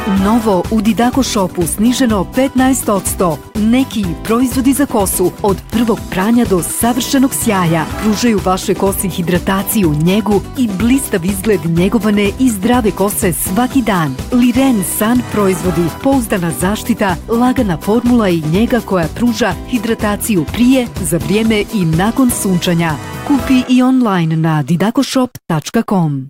Novo u Didako Shopu sniženo 15%. Neki proizvodi za kosu od prvog pranja do savršenog sjaja pružaju vašoj kosi hidrataciju, njegu i blistav izgled njegovane i zdrave kose svaki dan. Liren San proizvodi, pouzdana zaštita, lagana formula i njega koja pruža hidrataciju prije, za vrijeme i nakon sunčanja. Kupi i online na didakoshop.com.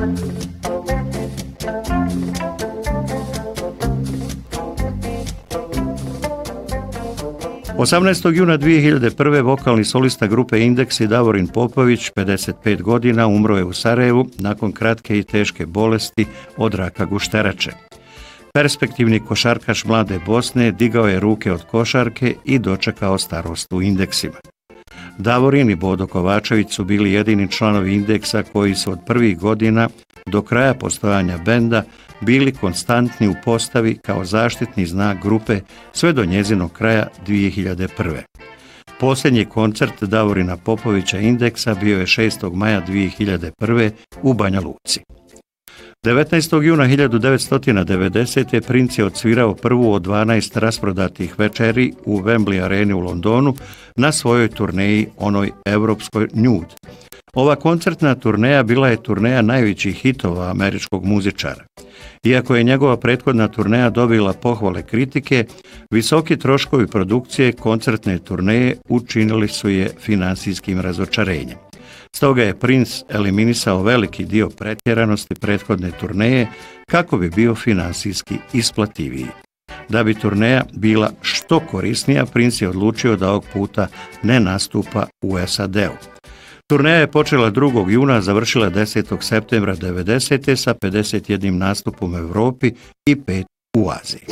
18. juna 2001. vokalni solista grupe Indeksi Davorin Popović, 55 godina, umro je u Sarajevu nakon kratke i teške bolesti od raka gušterače. Perspektivni košarkaš mlade Bosne digao je ruke od košarke i dočekao starost u Indeksima. Davorin i Bodo Kovačević su bili jedini članovi Indeksa koji su od prvih godina do kraja postojanja benda bili konstantni u postavi kao zaštitni znak grupe sve do njezinog kraja 2001. Posljednji koncert Davorina Popovića Indeksa bio je 6. maja 2001. u Banja Luci. 19. juna 1990. Princ je odsvirao prvu od 12 rasprodatih večeri u Wembley areni u Londonu na svojoj turneji, onoj europskoj Nude. Ova koncertna turneja bila je turneja najvećih hitova američkog muzičara. Iako je njegova prethodna turneja dobila pohvale kritike, visoki troškovi produkcije koncertne turneje učinili su je finansijskim razočarenjem. Stoga je Prince eliminisao veliki dio pretjeranosti prethodne turneje kako bi bio finansijski isplativiji. Da bi turneja bila što korisnija, Prince je odlučio da ovog puta ne nastupa u SAD-u. Turneja je počela 2. juna, završila 10. septembra 90. sa 51 nastupom u Europi i 5 u Aziji.